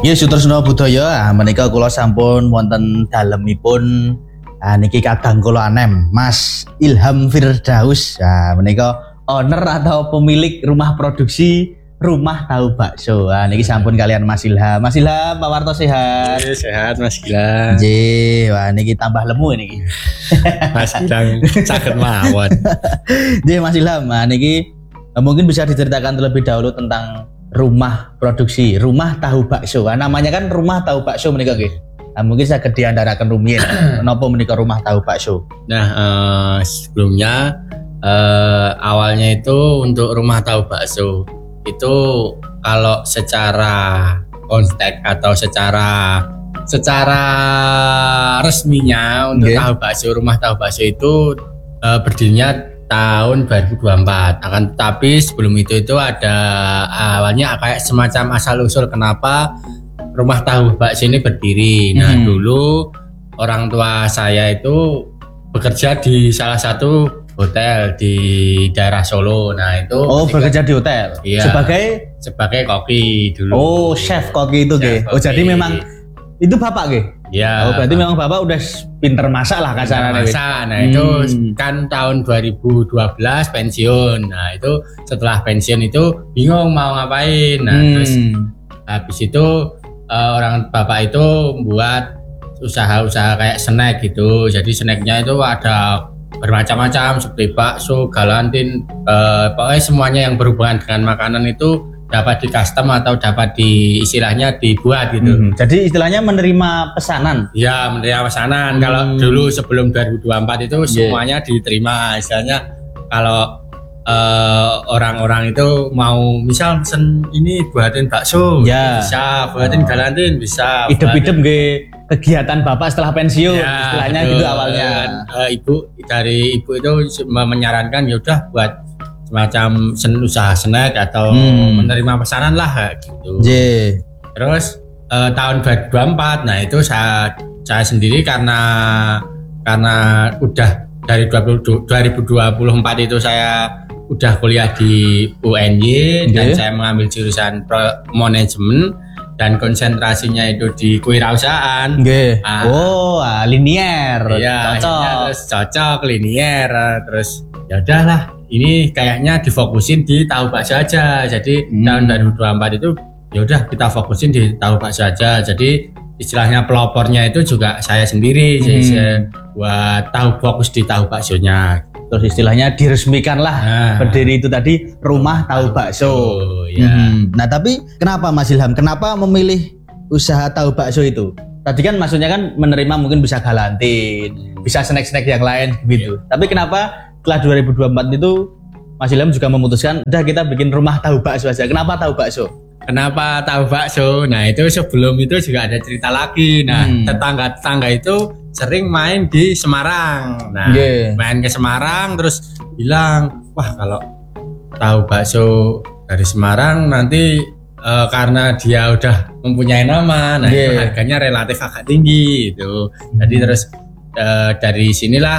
Ya Sutresna Budaya, menika kula sampun wonten dalemipun niki kadang kula anem Mas Ilham Firdaus. Menika owner atau pemilik rumah produksi Rumah Tahu Bakso. Niki sampun kalian Mas Ilham. Mas Ilham, Pak Warto sehat? Sehat Mas Gilang. Wah niki tambah lemu niki. Mas Gilang saged mawon. Mas Ilham, niki mungkin bisa diceritakan terlebih dahulu tentang rumah produksi Rumah Tahu Bakso. Namanya kan Rumah Tahu Bakso menika nggih. Mungkin saged diandharaken rumiyin napa menika Rumah Tahu Bakso. Sebelumnya awalnya itu untuk Rumah Tahu Bakso itu kalau secara konteks atau secara resminya untuk Tahu Bakso, Rumah Tahu Bakso itu berdirinya tahun 2024. Akan tetapi sebelum itu ada awalnya kayak semacam asal usul kenapa Rumah Tahu Bakso ini berdiri. Nah, dulu orang tua saya itu bekerja di salah satu hotel di daerah Solo. Nah, itu bekerja di hotel. Iya, sebagai koki dulu. Chef koki itu nggih. Jadi memang itu Bapak nggih? Ya. Berarti memang Bapak udah pinter masak lah kasarannya. Nah, itu kan tahun 2012 pensiun. Nah, itu setelah pensiun itu bingung mau ngapain. Nah, terus habis itu orang Bapak itu buat usaha-usaha kayak snack gitu. Jadi snacknya itu ada bermacam-macam seperti bakso, galantin, pokoknya semuanya yang berhubungan dengan makanan itu dapat di custom atau dapat istilahnya dibuat gitu. Jadi istilahnya menerima pesanan. Ya, menerima pesanan. Kalau dulu sebelum 2024 itu semuanya diterima. Istilahnya kalau orang-orang itu mau misal pesen ini buatin bakso, bisa, buatin galantin bisa. Idem-idem kegiatan Bapak setelah pensiun, istilahnya betul. Gitu awalnya. Ibu itu menyarankan ya udah buat semacam usaha snack atau menerima pesanan lah gitu. Terus tahun 2024, nah itu saya sendiri karena udah dari 2024 itu saya udah kuliah di UNY dan saya mengambil jurusan manajemen dan konsentrasinya itu di kewirausahaan. Linier. Iya, cocok linier. Terus ya udahlah, ini kayaknya difokusin di Tahu Bakso aja. Jadi tahun 2024 itu ya udah kita fokusin di Tahu Bakso aja. Jadi istilahnya pelopornya itu juga saya sendiri. Jadi saya buat fokus di Tahu Baksonya. Terus istilahnya diresmikan lah berdiri itu tadi Rumah Tahu Bakso. Nah tapi kenapa Mas Ilham? Kenapa memilih usaha Tahu Bakso itu? Tadi kan maksudnya kan menerima mungkin bisa galantin, bisa snack-snack yang lain gitu. Tapi kenapa setelah 2024 itu Mas Ilham juga memutuskan udah kita bikin Rumah Tahu Bakso aja. Kenapa Tahu Bakso? Kenapa Tahu Bakso? Nah itu sebelum itu juga ada cerita lagi. Nah tetangga itu sering main di Semarang. Nah main ke Semarang terus bilang, wah kalau Tahu Bakso dari Semarang nanti karena dia udah mempunyai nama, nah itu harganya relatif agak tinggi gitu. Jadi terus dari sinilah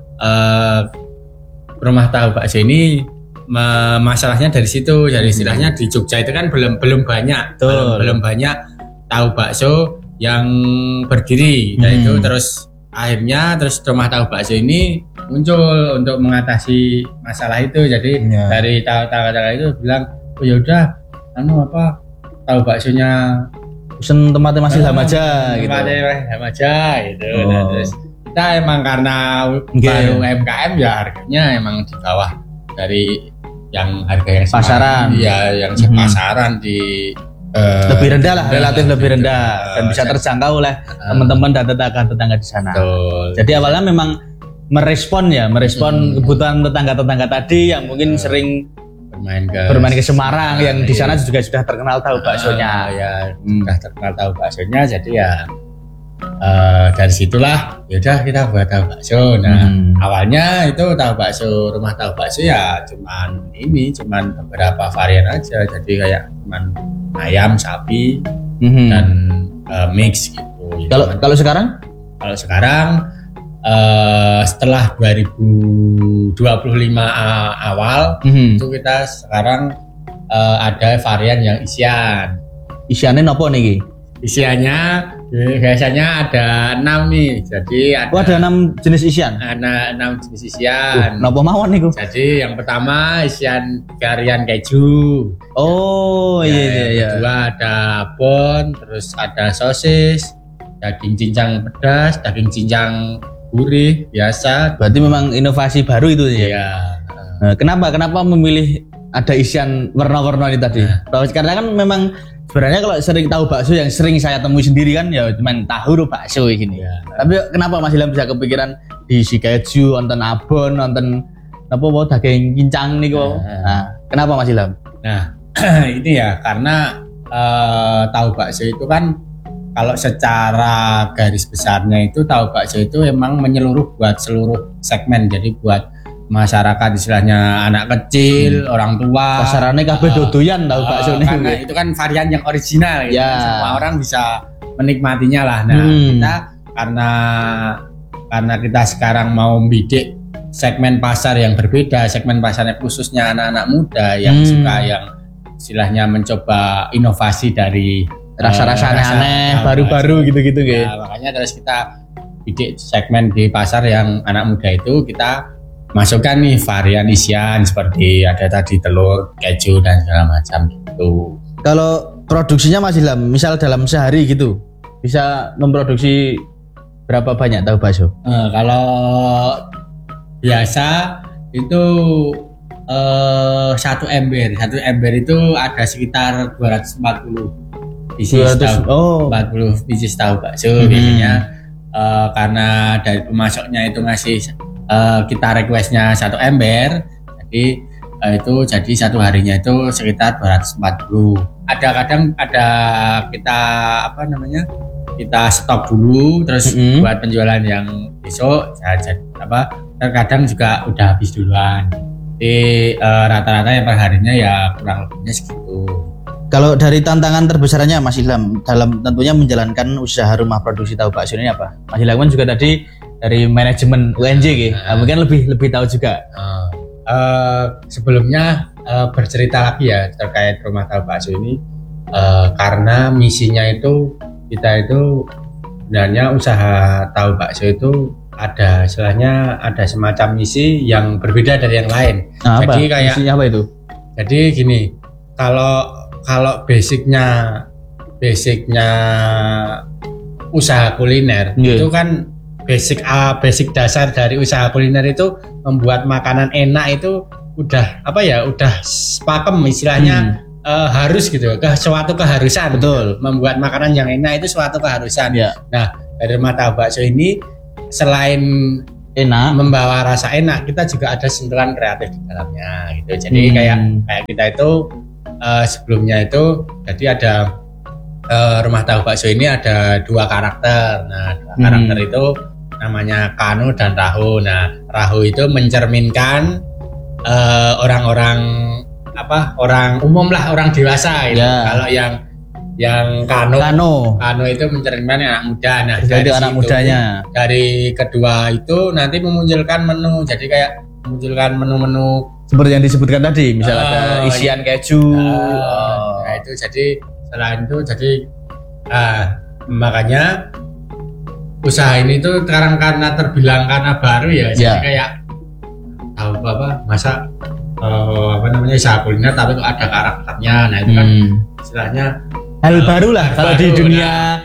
Rumah Tahu Bakso ini masalahnya dari situ. Jadi istilahnya di Jogja itu kan belum banyak Tahu Bakso yang berdiri. Nah itu terus akhirnya Rumah Tahu Bakso ini muncul untuk mengatasi masalah itu. Jadi dari tahu-tahu itu bilang, oh yaudah Tahu Baksonya pesen tempatnya Mas Ilham aja gitu. Nah, terus kita emang karena baru UMKM ya harganya emang di bawah dari yang harga yang pasaran. Yang pasaran di lebih rendah lah, relatif lebih rendah dan bisa terjangkau oleh teman-teman dan tetangga di sana. Jadi awalnya memang merespon kebutuhan tetangga-tetangga tadi yang mungkin sering bermain ke Semarang yang di sana juga sudah terkenal Tahu Baksonya. Sudah terkenal Tahu Baksonya, jadi ya dari situlah yaudah kita buat Tahu Bakso. Nah awalnya itu Tahu Bakso, Rumah Tahu Bakso ya cuman beberapa varian aja. Jadi kayak cuman ayam, sapi dan mix gitu. Kalau sekarang? Kalau sekarang setelah 2025 awal itu kita sekarang ada varian yang isian. Isiannya nopo nih? Isiannya biasanya ada 6 nih. Jadi ada 6 jenis isian. Ada 6 jenis isian. Napa mawon niku? Jadi yang pertama isian varian keju. Oh iya. Yang kedua ada abon, terus ada sosis, daging cincang pedas, daging cincang gurih biasa. Berarti memang inovasi baru itu ya. Iya. Nah, kenapa memilih ada isian warna-warna ini tadi? Karena kan memang sebenarnya kalau sering tahu bakso yang sering saya temui sendiri kan ya cuman tahu bakso gini. Ya. Tapi kenapa Mas Ilham bisa kepikiran diisi keju, nonton abon, nonton apa mau daging cincang nih kok? Nah, kenapa Mas Ilham? Nah, ini ya karena tahu bakso itu kan kalau secara garis besarnya itu tahu bakso itu emang menyeluruh buat seluruh segmen. Jadi buat masyarakat istilahnya anak kecil, orang tua. Pasarannya kabeh dodoyan tahu bakso ini. Karena itu kan varian yang original gitu. Ya. Semua orang bisa menikmatinya lah. Nah, kita karena kita sekarang mau bidik segmen pasar yang berbeda, segmen pasarnya khususnya anak-anak muda yang suka yang istilahnya mencoba inovasi dari rasa-rasanya aneh, baru-baru gitu-gitu gitu. Nah, makanya terus kita bidik segmen di pasar yang anak muda itu kita masukkan nih varian isian seperti ada tadi telur, keju dan segala macam gitu. Kalau produksinya Mas Ilham, misal dalam sehari gitu, bisa memproduksi berapa banyak tahu bakso? Kalau biasa itu 1 ember itu ada sekitar 240 pieces tahu, 40 pieces tahu bakso biasanya. Karena dari pemasoknya itu ngasih kita requestnya 1 ember, jadi itu jadi satu harinya itu sekitar 240. Ada kadang ada kita kita stok dulu terus buat penjualan yang besok terkadang juga udah habis duluan. Jadi rata-rata yang per harinya ya kurang lebihnya segitu. Kalau dari tantangan terbesarnya Mas Ilham dalam tentunya menjalankan usaha rumah produksi tahu bakso ini apa? Mas Ilham kan juga tadi dari manajemen UNJ gitu. Mungkin lebih tahu juga. Sebelumnya bercerita lagi ya terkait rumah tahu bakso ini, karena misinya itu kita itu sebenarnya usaha tahu bakso itu ada semacam misi yang berbeda dari yang lain. Jadi kayak misinya apa itu? Jadi gini, kalau basicnya usaha kuliner itu kan basic dasar dari usaha kuliner itu membuat makanan enak itu udah sepakem istilahnya harus gitu, suatu keharusan. Betul. Membuat makanan yang enak itu suatu keharusan. Nah, dari rumah tahu bakso ini selain enak, membawa rasa enak, kita juga ada sentuhan kreatif di dalamnya gitu. Jadi kayak kita itu sebelumnya itu jadi ada rumah tahu bakso ini ada 2 karakter. Nah, 2 karakter itu namanya Kano dan Rahu. Nah, Rahu itu mencerminkan orang-orang orang umum lah, orang dewasa gitu. Kalau yang Kano itu mencerminkan anak muda. Nah, dari anak mudanya. Dari kedua itu nanti memunculkan menu. Jadi kayak memunculkan menu-menu seperti yang disebutkan tadi, misalnya ada isian keju. Nah, itu jadi selain itu jadi makanya usaha ini tuh sekarang karena terbilang karena baru ya, jadi kayak tahu masa usaha kuliner tapi kok ada karakternya. Nah, itu kan istilahnya hal baru lah kalau di dunia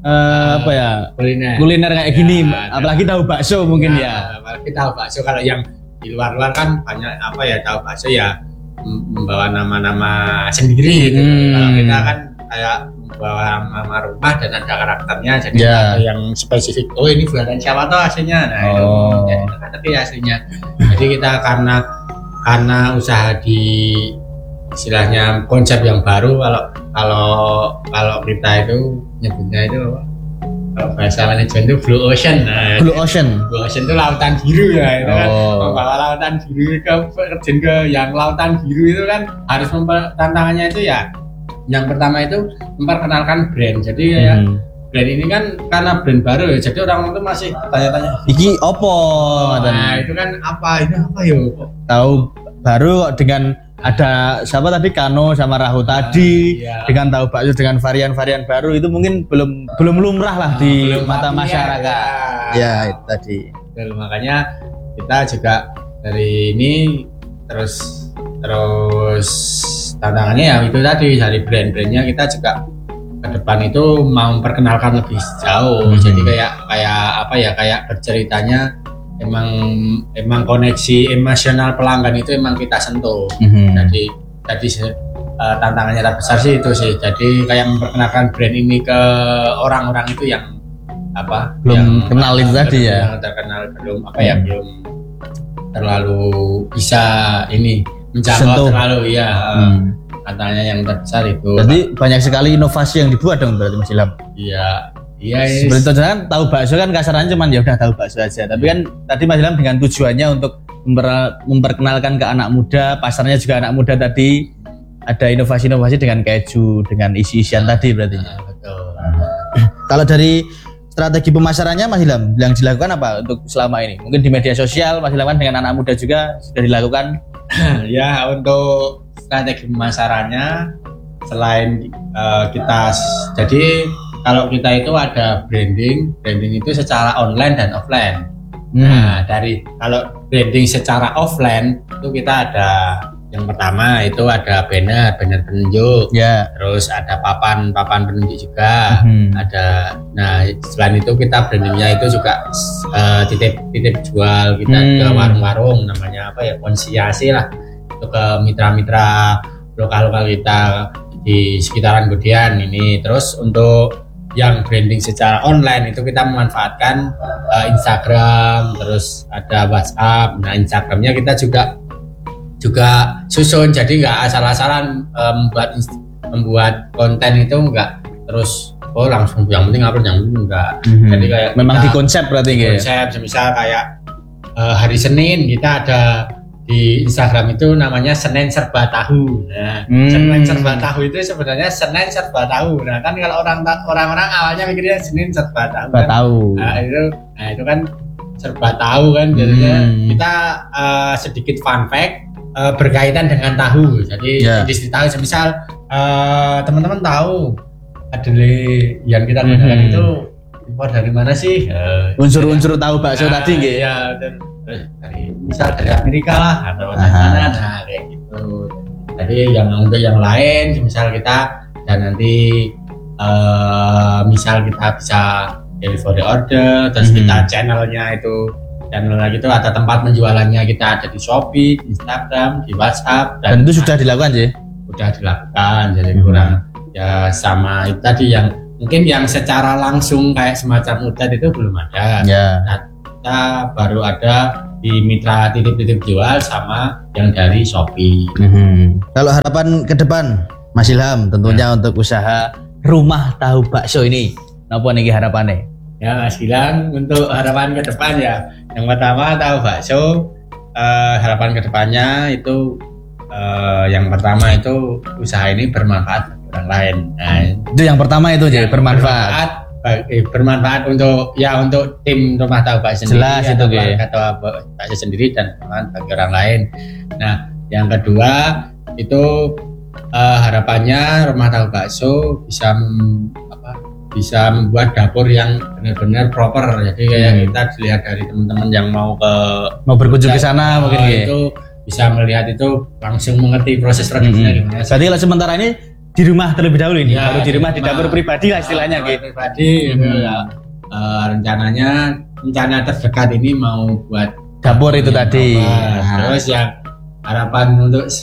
kuliner kayak gini, apalagi tahu bakso mungkin apalagi tahu bakso. Kalau yang di luar kan banyak tahu bakso ya membawa nama-nama sendiri gitu. Kalau kita kan kayak membawa nama rumah dan ada karakternya, jadi ada yang spesifik. Oh, ini buatan siapa tuh aslinya. Nah, itu jadi tapi aslinya. Jadi kita karena usaha di istilahnya konsep yang baru, kalau kita itu nyebutnya itu kalau bahasa manajemen itu Blue Ocean. Nah, Blue Ocean itu lautan biru ya, itu kan membawa lautan biru ke yang lautan biru itu kan harus tantangannya itu ya. Yang pertama itu memperkenalkan brand. Jadi kayak brand ini kan karena brand baru ya, jadi orang itu masih tanya-tanya. Iki opo? Nah, itu kan apa? Ini apa ya? Tahu baru dengan ada siapa tadi Kano sama Rahu tadi iya. dengan tahu bakso dengan varian-varian baru itu mungkin belum lumrah lah di mata masyarakat. Ya itu tadi. Betul, makanya kita juga dari ini terus tantangannya ya itu tadi dari brand-brandnya kita juga ke depan itu mau memperkenalkan lebih jauh. Jadi kayak berceritanya emang koneksi emosional pelanggan itu emang kita sentuh. Jadi tantangannya terbesar sih itu sih. Jadi kayak memperkenalkan brand ini ke orang-orang itu yang belum kenal itu tadi ya. Yang terkenal belum terlalu bisa ini menjangkau terlalu katanya yang terbesar itu. Jadi banyak sekali inovasi yang dibuat dong berarti Mas Ilham. Iya. Seperti itu kan tahu bakso kan kasarannya cuman ya udah tahu bakso aja. Tapi kan tadi Mas Ilham dengan tujuannya untuk memperkenalkan ke anak muda, pasarnya juga anak muda tadi ada inovasi-inovasi dengan keju, dengan isi-isian tadi berarti. Betul. Kalau dari strategi pemasarannya Mas Ilham yang dilakukan apa untuk selama ini? Mungkin di media sosial Mas Ilham kan dengan anak muda juga sudah dilakukan. Ya untuk strategi pemasarannya selain kita jadi kalau kita itu ada branding itu secara online dan offline. Nah kalau branding secara offline itu kita ada yang pertama itu ada banner penunjuk, terus ada papan penunjuk juga, ada. Nah selain itu kita brandingnya itu juga titip jual kita ke warung-warung namanya konsinyasi lah itu ke mitra-mitra lokal kita di sekitaran Budian ini. Terus untuk yang branding secara online itu kita memanfaatkan Instagram, terus ada WhatsApp. Nah Instagramnya kita juga susun, jadi nggak asal-asalan membuat konten itu nggak terus langsung yang penting upload yang penting enggak. Jadi kayak memang di konsep berarti ya. Konsep semisal kayak hari Senin kita ada di Instagram itu namanya Senin Serba Tahu. Nah, Senin Serba Tahu itu sebenarnya Senin Serba Tahu. Nah, kan kalau orang-orang awalnya mikirnya Senin Serba Tahu. Kan? Nah, itu kan serba tahu kan. Jadinya kita sedikit fun fact berkaitan dengan tahu. Jadi industri tahu semisal teman-teman tahu kedelai yang kita gunakan itu impor dari mana sih? Unsur-unsur tahu bakso tadi nggih. Iya, dari Amerika lah atau dari mana, nah kayak gitu. Jadi untuk yang lain, misal kita dan nanti misal kita bisa delivery order, terus kita channelnya gitu ada tempat penjualannya, kita ada di Shopee, di Instagram, di WhatsApp dan itu sudah dilakukan sih? Sudah dilakukan, jadi kurang ya sama itu tadi yang mungkin yang secara langsung kayak semacam udat itu belum ada. Nah, kita baru ada di mitra titip jual sama yang dari Shopee. Kalau harapan ke depan Mas Ilham tentunya untuk usaha rumah tahu bakso ini, apa nih harapannya? Ya Mas Ilham untuk harapan ke depan ya, yang pertama tahu bakso, harapan ke depannya itu yang pertama itu usaha ini bermanfaat bagi orang lain. Nah, itu yang pertama itu jadi bermanfaat untuk tim rumah tahu bakso sendiri, jelas itu atau bakso sendiri dan bagi orang lain. Nah yang kedua itu harapannya rumah tahu bakso bisa membuat dapur yang benar-benar proper. Jadi kayak kita dilihat dari teman-teman yang mau berkunjung ke sana mungkin itu bisa melihat itu langsung mengerti proses produksinya gimana. Jadi sementara ini di rumah terlebih dahulu ini, baru di rumah di dapur pribadi lah istilahnya gitu. Pribadi rencananya rencana terdekat ini mau buat dapur itu tadi. Terus yang harapan untuk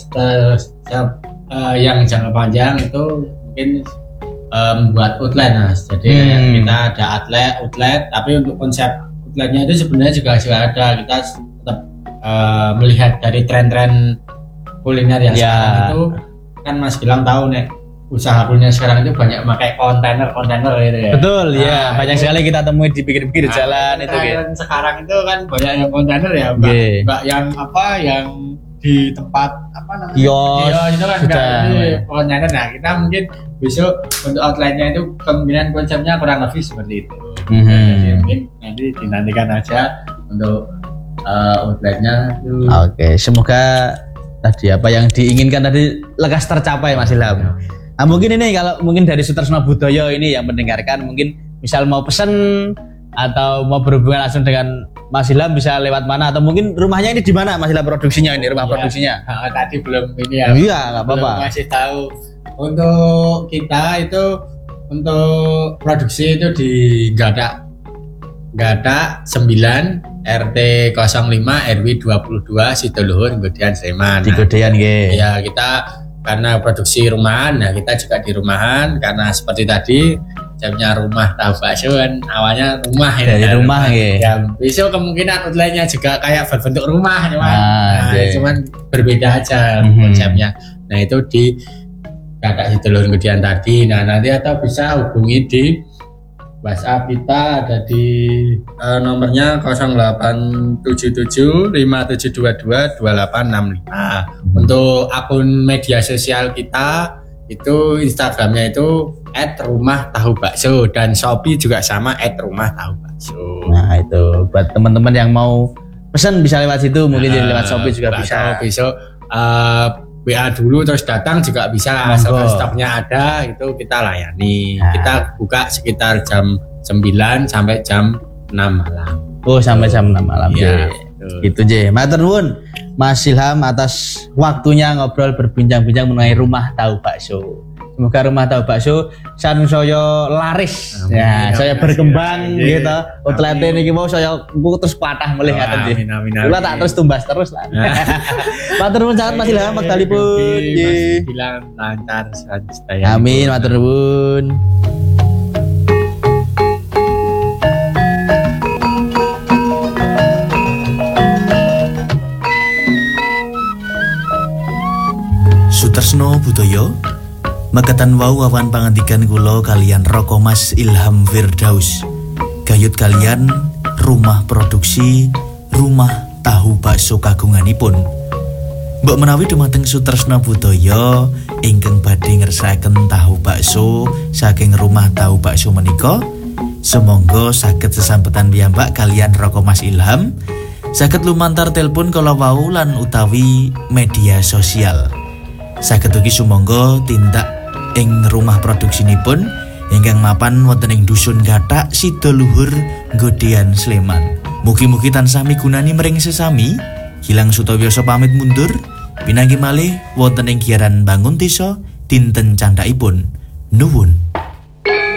yang jangka panjang itu mungkin membuat outlet, Mas. Jadi kita ada outlet, tapi untuk konsep outletnya itu sebenarnya juga ada. Kita tetap melihat dari tren-tren kuliner yang sekarang itu kan Mas Gilang tahu nih, usaha kuliner sekarang itu banyak pakai kontainer gitu ya. Betul, ya. Banyak sekali kita temui di pinggir-pinggir jalan itu kan. Sekarang itu kan banyak yang kontainer ya, Mbak yang di tempat kios itu kan kontainer. Nah, kita mungkin besok untuk outletnya itu kemungkinan konsepnya kurang lebih seperti itu. Jadi mungkin nanti dinantikan aja untuk outletnya itu. Oke, semoga tadi apa yang diinginkan tadi lekas tercapai Mas Ilham. Nah, mungkin ini kalau mungkin dari Sutresno Budoyo ini yang mendengarkan mungkin misal mau pesen atau mau berhubungan langsung dengan Mas Ilham bisa lewat mana atau mungkin rumahnya ini di mana Mas Ilham produksinya ini rumah produksinya? Tadi belum ini ya. Iya nggak apa-apa. Masih tahu untuk kita itu untuk produksi itu di Gada 9 RT 05 RW 22 Sidoluhur Godean Sleman. Di Godean nggih. Ya kita karena produksi rumahan, nah kita juga di rumahan karena seperti tadi saya punya rumah tahu bakso kan awalnya rumah ya. Dari rumah nggih. Ya besok kemungkinan outletnya juga kayak berbentuk rumah cuman, okay. Cuman berbeda aja konsepnya. Nah itu di Kakak Sidoluhur Godean tadi. Nah nanti atau bisa hubungi di WhatsApp kita ada di nomornya 087757222865. Untuk akun media sosial kita itu Instagramnya itu @rumah_tahu_bakso dan Shopee juga sama @rumah_tahu_bakso. Nah itu buat teman-teman yang mau pesan bisa lewat situ mungkin jadi lewat Shopee juga bisa. Besok WA dulu terus datang juga bisa, asalkan stoknya ada itu kita layani. Kita buka sekitar jam 9 sampai jam 6 malam. Oh sampai jam 6 malam ya. Gitu je. Matur nuwun Mas Ilham atas waktunya ngobrol berbincang-bincang mengenai rumah tahu bakso. Semoga rumah tahu bakso sansaya laris. Amin, ya, saya berkembang gitu. Outletnya niki mau saya terus patah melih ngaten nggih. Kula tak terus tumbas terus lah. Matur nuwun sangat Mas Ilham wektalipun. Nggih. Bilang lancar sedaya. Amin, matur nuwun. Sutresno Budoyo Makatan wau awan pangandikan kula kalian Roko Mas Ilham Firdaus. Gayut kalian rumah produksi rumah tahu bakso kagunganipun. Mbok menawi dumateng Sutresno Budoyo ingkang badhe ngersakaken tahu bakso saking rumah tahu bakso menika, sumangga saged sesambetan piyambak kalian Roko Mas Ilham saged lumantar telepon kala wau lan utawi media sosial. Saged ugi sumangga tindak ing rumah produksinipun ingkang mapan wonten ing Dusun Gathak Sidoluhur Godean Sleman. Mugi-mugi tansah migunani mring sesami. Gilang Sutawioso pamit mundur. Pinanggi malih wonten ing giaran bangun desa dinten candhaipun. Nuwun.